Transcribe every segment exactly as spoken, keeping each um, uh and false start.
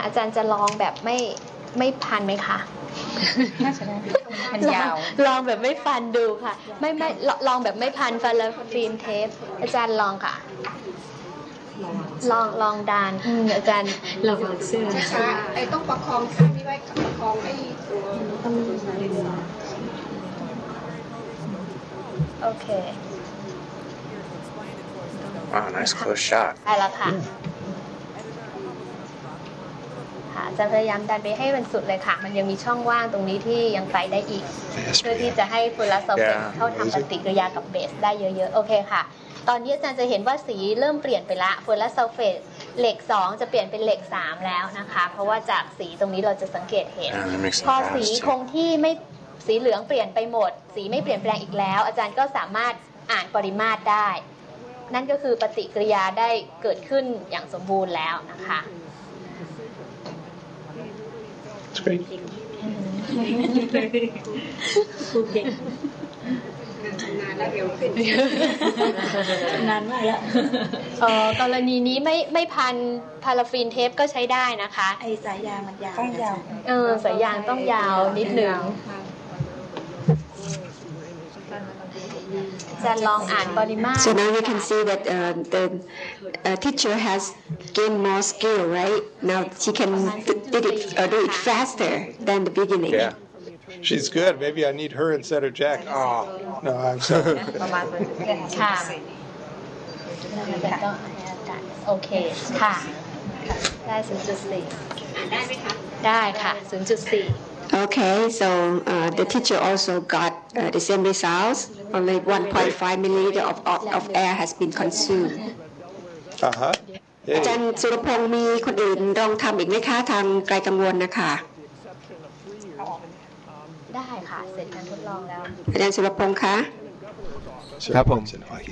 อาจารย์จะลองแบบไม่ไม่พันไหมคะน่าจะได้มันยาวลองแบบไม่ฟันดูค่ะไม่ไม่ลองแบบไม่พันฟันแล้วฟิล์มเทปอาจารย์ลองค่ะลองลองดานอาจารย์ระวังเสื้อช้าๆไอ้ต้องประคองข้างนี้ไว้ประคองไอ้ตัวโอเค Wow, nice close shot. ได้แล้วค่ะค่ะจะพยายามดันไปให้มันสุดเลยค่ะมันยังมีช่องว่างตรงนี้ที่ยังไปได้อีกเพื่อที่จะให้ฟูรัสซัลเฟตเข้าทำปฏิกิริยากับเบสได้เยอะๆโอเคค่ะตอนนี้อาจารย์จะเห็นว่าสีเริ่มเปลี่ยนไปละฟูรัสซัลเฟตเหล็กสองจะเปลี่ยนเป็นเหล็กสามแล้วนะคะเพราะว่าจากสีตรงนี้เราจะสังเกตเห็นพอสีคงที่ไม่สีเหลืองเปลี่ยนไปหมดสีไม่เปลี่ยนแปลงอีกแล้วอาจารย์ก็สามารถอ่านปริมาตรได้นั่นก็คือปฏิกิริยาได้เกิดขึ้นอย่างสมบูรณ์แล้วนะคะ That's great. นานแล้วเร็วขึ้นนานมากแล้วเออกรณีนี้ไม่ไม่พันพาราฟินเทปก็ใช้ได้นะคะไอสายยางมันยาวต้องยาวเออสายยางต้องยาวนิดหนึ่งจะลองอ่านปริมาตร So now you can see that uh, the uh, teacher has gained more skill, right? Now she can did it uh, do it faster than the beginning. Yeah, she's good. Maybe I need her instead of Jack. Oh, no, I'm sorry. ประมาณค่ะโอเคค่ะได้ ศูนย์จุดสี่ได้ไหมคะได้ค่ะ ศูนย์จุดสี่ Okay, so uh, the teacher also got uh, the same results. Only one point five milliliter of, of, of air has been consumed. Uh-huh. อาจารย์สุรพงศ์มีคนอื่นลองทำอีกไหมคะทางไกลกังวลนะคะได้ค่ะเสร็จการทดลองแล้วอาจารย์สุรพงศ์คะครับผม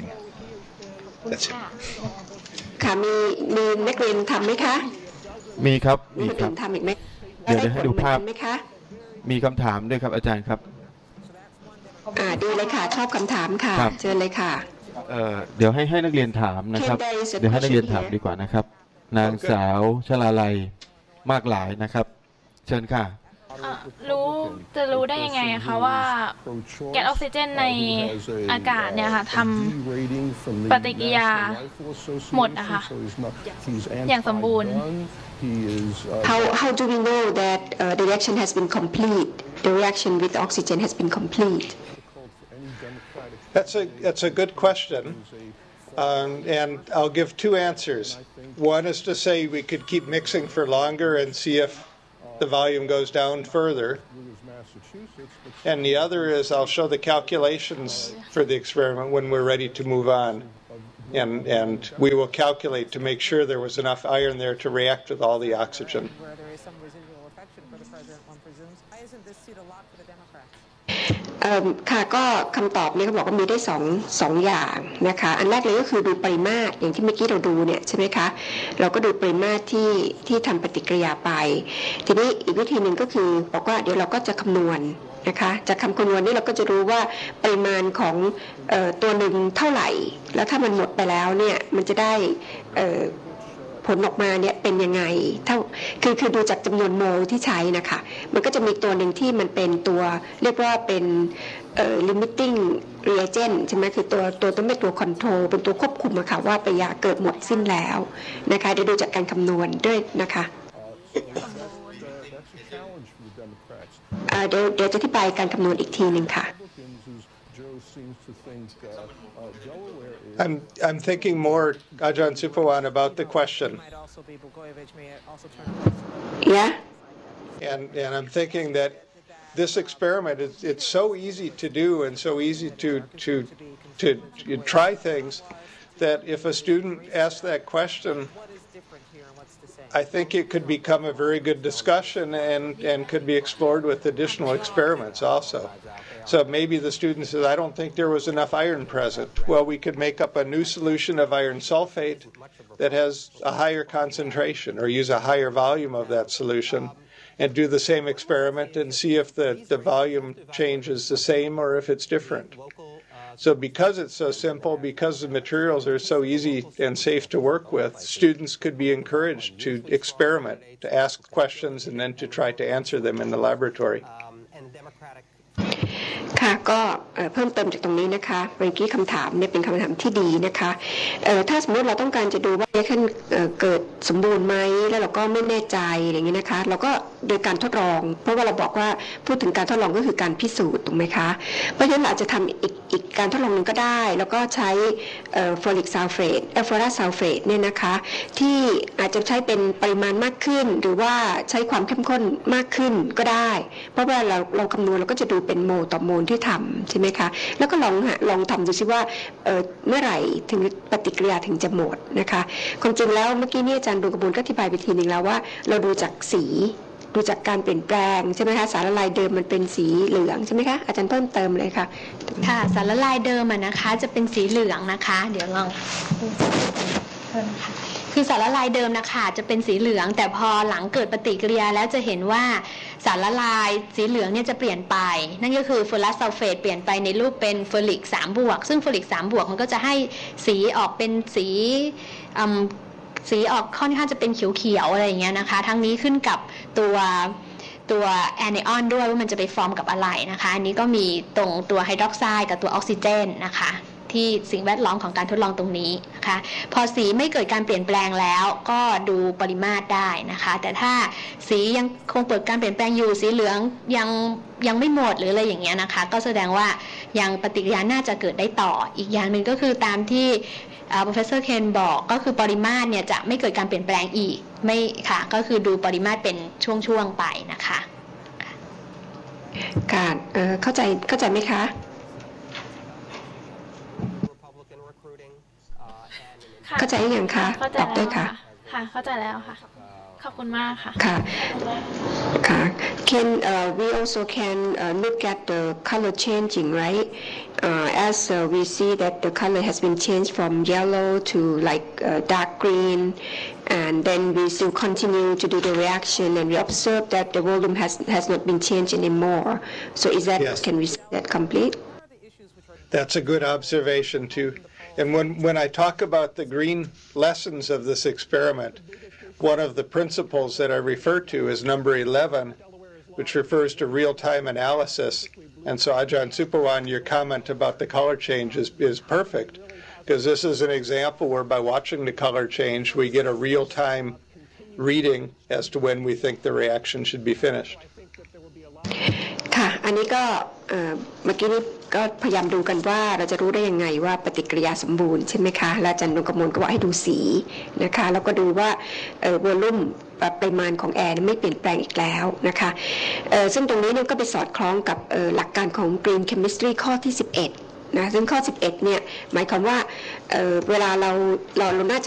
ค่ะมีมีนักเรียนทำไหมคะมีครับมีครับทำอีกไหมเดี๋ยวให้ดูภาพมีคำถามด้วยครับอาจารย์ครับอ่าดีเลยค่ะชอบคำถามค่ะเชิญเลยค่ะเอ่อเดี๋ยวให้ให้นักเรียนถามนะครับเดี๋ยวให้นักเรียนถามดีกว่านะครับนางสาวชลาลัยมากหลายนะครับเชิญค่ะรู้จะรู้ได้ยังไงคะว่าแก๊สออกซิเจนในอากาศเนี่ยค่ะทำปฏิกิริยาหมดนะคะอย่างสมบูรณ์ How how do we know that uh, the reaction has been complete? The reaction with oxygen has been complete. That's a that's a good question, um, and I'll give two answers. One is to say we could keep mixing for longer and see if the volume goes down further. And the other is I'll show the calculations for the experiment when we're ready to move on. And, and we will calculate to make sure there was enough iron there to react with all the oxygen. ค่ะก็คำตอบเนี่ยเขาบอกว่ามีได้สองสองอย่างนะคะอันแรกเลยก็คือดูปริมาตรอย่างที่เมื่อกี้เราดูเนี่ยใช่ไหมคะเราก็ดูปริมาตรที่ที่ทำปฏิกิริยาไปทีนี้อีกวิธีหนึ่งก็คือบอกว่าเดี๋ยวเราก็จะคำนวณนะคะจากคำคำนวณนี้เราก็จะรู้ว่าปริมาณของเอ่อตัวหนึ่งเท่าไหร่แล้วถ้ามันหมดไปแล้วเนี่ยมันจะได้เอ่อผลออกมาเนี่ยเป็นยังไงเท่าคือคือดูจากจำนวนโมลที่ใช้นะคะมันก็จะมีตัวหนึ่งที่มันเป็นตัวเรียกว่าเป็นเอ่อ limiting reagent ใช่ไหมคือตัวตัวต้องเป็นตัว control เป็นตัวควบคุมอะค่ะว่าปฏิกิริยาเกิดหมดสิ้นแล้วนะคะเดี๋ยวดูจากการคำนวณด้วยนะคะเดี๋ยวเดี๋ยวจะอธิบายการคำนวณอีกทีหนึ่งค่ะ I'm I'm thinking more, Ajahn Supawan, about the question. Yeah. And and I'm thinking that this experiment is it's so easy to do and so easy to to to, to try things that if a student asks that question, I think it could become a very good discussion and, and could be explored with additional experiments also. So maybe the student says, I don't think there was enough iron present. Well, we could make up a new solution of iron sulfate that has a higher concentration or use a higher volume of that solution and do the same experiment and see if the, the volume change is the same or if it's different. So because it's so simple, because the materials are so easy and safe to work with, students could be encouraged to experiment, to ask questions, and then to try to answer them in the laboratory. ค่ะก็เพิ่มเติมจากตรงนี้นะคะเมื่อกี้คำถามเนี่ยเป็นคำถามที่ดีนะคะถ้าสมมติเราต้องการจะดูว่าขั้นเกิดสมบูรณ์ไหมแล้วเราก็ไม่แน่ใจอย่างนี้นะคะเราก็โดยการทดลองเพราะว่าเราบอกว่าพูดถึงการทดลองก็คือการพิสูจน์ถูกไหมคะเพราะฉะนั้นอาจจะทำอีกอีกการทดลองหนึ่งก็ได้แล้วก็ใช้ฟอริกซัลเฟตเอฟอรัสซัลเฟตเนี่ยนะคะที่อาจจะใช้เป็นปริมาณมากขึ้นหรือว่าใช้ความเข้มข้นมากขึ้นก็ได้เพราะว่าเราเราคำนวณเราก็จะดูเป็นโมลต่อโมลที่ทำใช่ไหมคะแล้วก็ลองลองทำดูซิว่า เ, เมื่อไหร่ถึงปฏิกิริยาถึงจะหมดนะคะความจริงแล้วเมื่อกี้นี่อาจารย์ดวงกมลก็อธิบายไปทีหนึ่งแล้วว่าเราดูจากสีดูจากการเปลี่ยนแปลงใช่ไหมคะสารละลายเดิมมันเป็นสีเหลืองใช่ไหมคะอาจารย์เพิ่มเติมเลยค่ะค่ะสารละลายเดิมนะคะจะเป็นสีเหลืองนะคะเดี๋ยวลองเพิ่มค่ะคือสารละลายเดิมนะคะจะเป็นสีเหลืองแต่พอหลังเกิดปฏิกิริยาแล้วจะเห็นว่าสารละลายสีเหลืองเนี่ยจะเปลี่ยนไปนั่นก็คือเฟอรัสซัลเฟตเปลี่ยนไปในรูปเป็นเฟอริกสามบวกซึ่งเฟอริกสามบวกมันก็จะให้สีออกเป็นสีสีออกค่อนข้างจะเป็นเขียวๆอะไรอย่างเงี้ยนะคะทั้งนี้ขึ้นกับตัวตัวแอนิออนด้วยว่ามันจะไปฟอร์มกับอะไรนะคะอันนี้ก็มีตรงตัวไฮดรอกไซด์กับตัวออกซิเจนนะคะที่สิ่งแวดล้อมของการทดลองตรงนี้นะคะพอสีไม่เกิดการเปลี่ยนแปลงแล้วก็ดูปริมาตรได้นะคะแต่ถ้าสียังคงเกิดการเปลี่ยนแปลงอยู่สีเหลืองยังยังไม่หมดหรืออะไรอย่างเงี้ยนะคะก็แสดงว่ายังปฏิกิริยาน่าจะเกิดได้ต่ออีกอย่างหนึ่งก็คือตามที่ professor Ken บอกก็คือปริมาตรเนี่ยจะไม่เกิดการเปลี่ยนแปลงอีกไม่ค่ะก็คือดูปริมาตรเป็นช่วงๆไปนะคะการเข้าใจเข้าใจไหมคะเข้าใจยังคะตอบได้ค่ะค่ะเข้าใจแล้วค่ะขอบคุณมากค่ะค่ะค่ะ Can uh, we also can uh, look at the color changing right uh, as uh, we see that the color has been changed from yellow to like uh, dark green and then we still continue to do the reaction and we observe that the volume has has not been changed anymore so is that yes. Can we see that complete That's a good observation too and when when I talk about the green lessons of this experiment one of the principles that I refer to is number eleven, which refers to real-time analysis. And so Ajahn Supawan, your comment about the color change is, is perfect, because this is an example where by watching the color change, we get a real-time reading as to when we think the reaction should be finished. ค่ะอันนี้ก็เมื่อกี้นี้ก็พยายามดูกันว่าเราจะรู้ได้ยังไงว่าปฏิกิริยาสมบูรณ์ใช่ไหมคะและอาจารย์ดวงกมลก็ว่าให้ดูสีนะคะแล้วก็ดูว่าวอลลุ่มปริมาณของแอร์ไม่เปลี่ยนแปลงอีกแล้วนะคะซึ่งตรงนี้เนี่ยก็ไปสอดคล้องกับหลักการของ Green Chemistry ข้อที่สิบเอ็ดนะซึ่งข้อสิบเอ็ดเนี่ยหมายความว่าเวลาเราเราเราน่าจะ